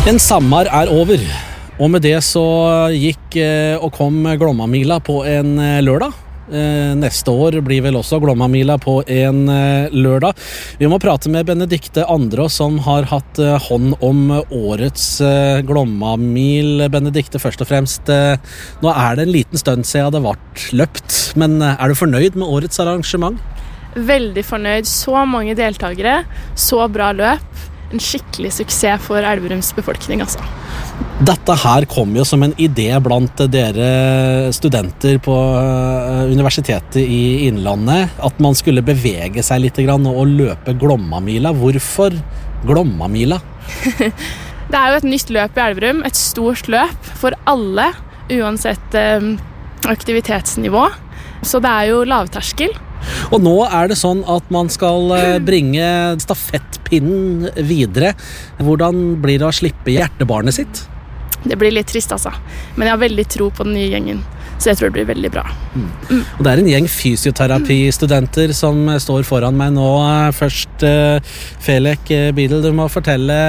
En sommer over, og med det så gikk og kom Glåmamila på en lørdag. Neste år blir vel også Glåmamila på en lørdag. Vi må prate med Benedikte Andrås som har hatt hånd om årets Glåmamil. Benedikte, først og fremst, nå er det en liten stund siden det ble løpt, men er du fornøyd med årets arrangement? Veldig fornøyd. Så mange deltakere, så bra løp. En skikkelig suksess for Elverums befolkning, altså. Dette her kom jo som en idé blant dere studenter på Universitetet i Innlandet, at man skulle bevege seg litt grann og løpe Glåmamila. Hvorfor Glåmamila? Det er jo et nytt løp i Elverum, et stort løp for alle, uansett aktivitetsnivå. Så det er jo lavterskel. Og nå er det sånn at man skal bringe stafettpinnen videre. Hvordan blir det å slippe hjertebarnet sitt? Det blir litt trist, altså. Men jeg har veldig tro på den nye gjengen, så jeg tror det blir veldig bra. Og det er en gjeng fysioterapistudenter som står foran meg nå. Først, Felek Bidel, du må fortelle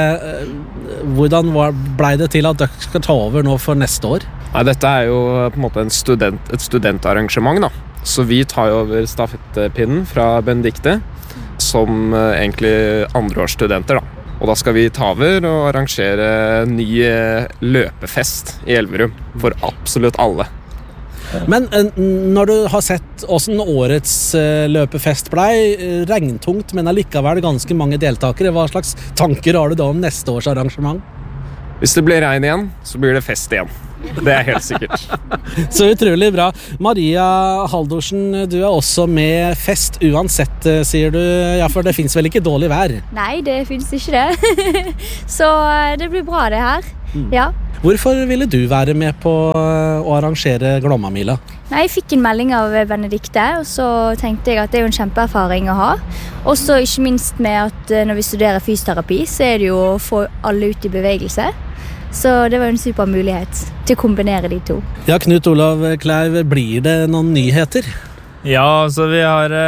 hvordan ble det til at dere skal ta over nå for neste år? Nei, dette er jo på en måte et studentarrangement, da. Så vi tar jo over stafettpinnen fra Benedikte, som egentlig andreårsstudenter, da. Og da skal vi ta over og arrangere en ny løpefest i Elverum for absolutt alle. Men når du har sett hvordan årets løpefest ble, regntungt, men allikevel ganske mange deltakere, hva slags tanker har du da om neste års arrangement? Hvis det blir regn igjen, så blir det fest igjen. Det er helt sikkert. Så utrolig bra. Maria Haldorsen, du er også med. Fest uansett, sier du. Ja, for det finnes vel ikke dårlig vær? Nei, det finnes ikke det. Så det blir bra det her. Ja. Hvorfor ville du være med på å arrangere Glåmamila? Nei, jeg fikk en melding av Benedikte, og så tenkte jeg at det er jo en kjempeerfaring å ha. Også ikke minst med at når vi studerer fysioterapi, så er det jo å få alle ut i bevegelse. Så det var en super mulighet til å kombinere de to. Ja, Knut Olav Kleiv, blir det noen nyheter? Ja, altså vi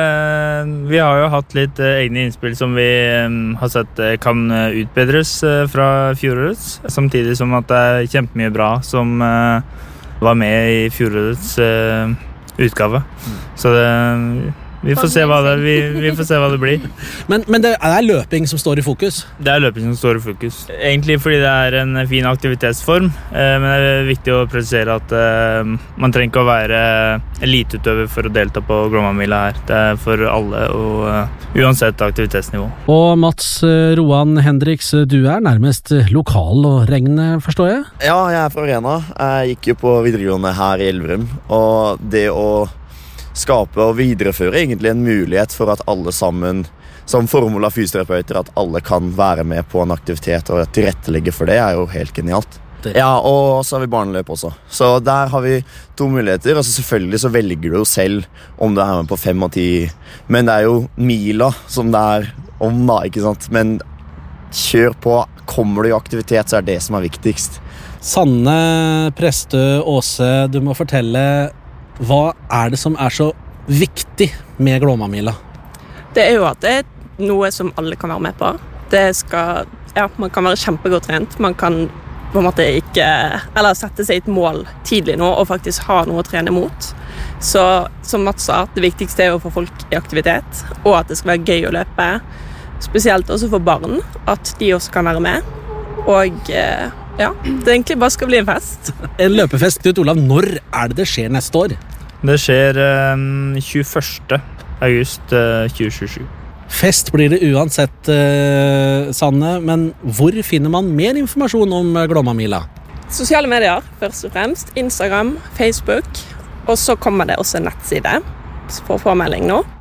har jo hatt litt egne innspill som vi har sett kan utbedres fra fjorårets, samtidig som at det er kjempemye bra som var med i fjorårets utgave. Så vi får se hva det blir. Men det er løping som står i fokus? Det er løping som står i fokus. Egentlig fordi det er en fin aktivitetsform, men det er viktig å presisere at man trenger ikke å være eliteutøver for å delta på Glåmamila her. Det er for alle, og uansett aktivitetsnivå. Og Mats Roan Hendriks, du er nærmest lokal og regn, forstår jeg? Ja, jeg er fra Arena. Jeg gikk jo på videregående her i Elverum, og det å skape og videreføre egentlig en mulighet for at alle sammen, som formål av fysioterapeuter, at alle kan være med på en aktivitet og tilrettelegge for det, er jo helt genialt. Ja, og så har vi barneløp også. Så der har vi 2 muligheter, og så selvfølgelig så velger du jo selv om du er med på 5 og 10, men det er jo mila som det er om da, ikke sant? Men kjør på, kommer du i aktivitet, så er det som er viktigst. Sanne Prestø Åse, du må fortelle, hva er det som er så viktig med Glåmamila? Det er jo at det er noe som alle kan være med på. Man kan være kjempegodt trent. Man kan på en måte ikke, eller sette seg et mål tidlig nå og faktisk ha noe å trene mot. Så som Mats sa, det viktigste er å få folk i aktivitet, og at det skal være gøy å løpe. Spesielt også for barn, at de også kan være med. Og ja, det egentlig bare skal bli en fest. En løpefest, Knut Olav, når er det skjer neste år? Det skjer 21. august 2027. Fest blir det uansett, Sanne, men hvor finner man mer informasjon om Glåmamila? Sosiale medier, først og fremst. Instagram, Facebook, og så kommer det også en nettside for påmelding nå.